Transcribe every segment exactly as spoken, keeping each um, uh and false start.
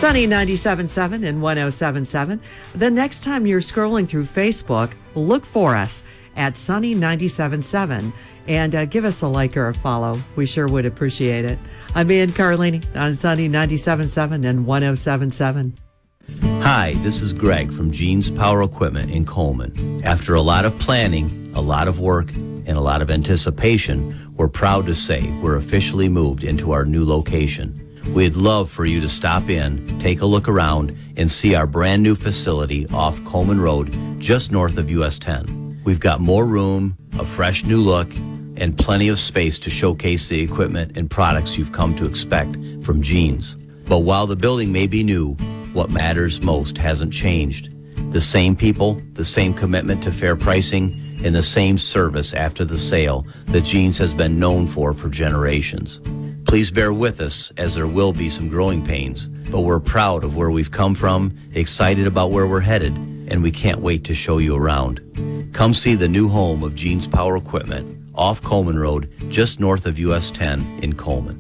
Sunny ninety-seven point seven and one oh seven point seven. The next time you're scrolling through Facebook, look for us at Sunny ninety-seven point seven and uh, give us a like or a follow. We sure would appreciate it. I'm Ian Carlini on Sunny ninety-seven point seven and one oh seven point seven. Hi, this is Greg from Gene's Power Equipment in Coleman. After a lot of planning, a lot of work, and a lot of anticipation, we're proud to say we're officially moved into our new location. We'd love for you to stop in, take a look around, and see our brand new facility off Coleman Road, just north of U S ten. We've got more room, a fresh new look, and plenty of space to showcase the equipment and products you've come to expect from Gene's. But while the building may be new, what matters most hasn't changed. The same people, the same commitment to fair pricing, and the same service after the sale that Gene's has been known for for generations. Please bear with us as there will be some growing pains, but we're proud of where we've come from, excited about where we're headed, and we can't wait to show you around. Come see the new home of Gene's Power Equipment off Coleman Road, just north of U S ten in Coleman.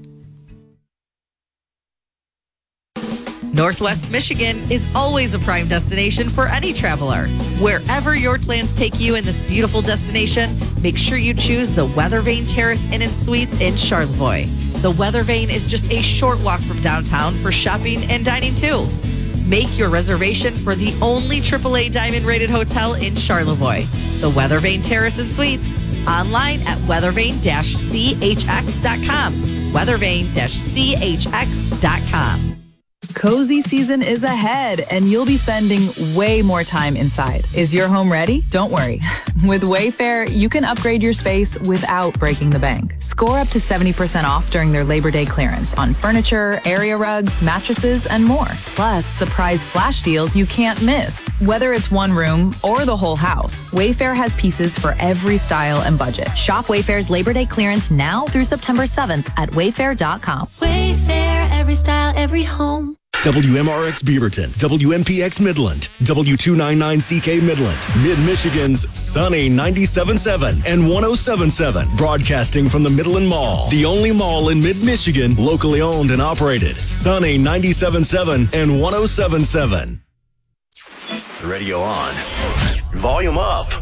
Northwest Michigan is always a prime destination for any traveler. Wherever your plans take you in this beautiful destination, make sure you choose the Weathervane Terrace Inn and Suites in Charlevoix. The Weathervane is just a short walk from downtown for shopping and dining too. Make your reservation for the only triple A Diamond rated hotel in Charlevoix. The Weathervane Terrace and Suites, online at weathervane dash c h x dot com. weathervane dash c h x dot com. Cozy season is ahead, and you'll be spending way more time inside. Is your home ready? Don't worry. With Wayfair, you can upgrade your space without breaking the bank. Score up to seventy percent off during their Labor Day clearance on furniture, area rugs, mattresses, and more. Plus, surprise flash deals you can't miss. Whether it's one room or the whole house, Wayfair has pieces for every style and budget. Shop Wayfair's Labor Day clearance now through September seventh at wayfair dot com. Wayfair, every style, every home. W M R X Beaverton, W M P X Midland, W two ninety-nine C K Midland, Mid-Michigan's Sunny ninety-seven point seven and one oh seven point seven, broadcasting from the Midland Mall, the only mall in Mid-Michigan, locally owned and operated. Sunny ninety-seven point seven and one oh seven point seven. Radio on. Volume up.